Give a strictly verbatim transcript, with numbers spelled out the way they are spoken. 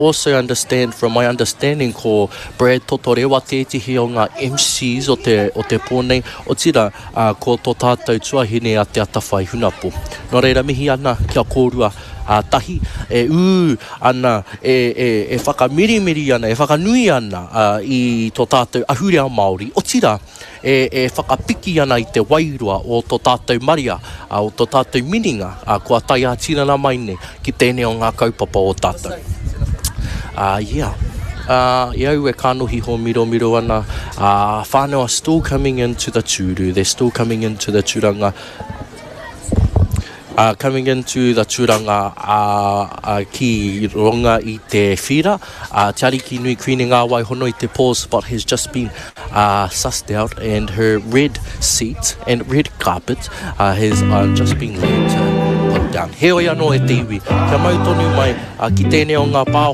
also understand from my understanding ko Brad Totorewa tētihi o ngā M Cs o te, o te pōnei o tira uh, ko tō tātou tuahine a te atawhai hunapo. Nō reira mihi ana kia kōrua uh, tahi e ū ana e, e, e whakamirimiri ana, e whakanui ana uh, i tō tātou ahurea Māori. O tira e, e whakapiki ana i te wairua o tō tātou maria, uh, o tō tātou mininga, uh, kua tai a tirana mai ne ki tēnei o ngā kaupapa o tātou. Uh, yeah. Uh, iau e kanohi ho miro miro ana. Uh, whānau are still coming into the tūru. They're still coming into the tūranga. Uh, coming into the tūranga uh, uh, ki ronga i te whira. Uh, te ariki nui Queen ngā waihono i te pause spot has just been uh, sussed out, and her red seat and red carpet uh, has uh, just been laid to put down. He oi anō e te iwi. Kia mautonu mai uh, ki tēnei o ngā pā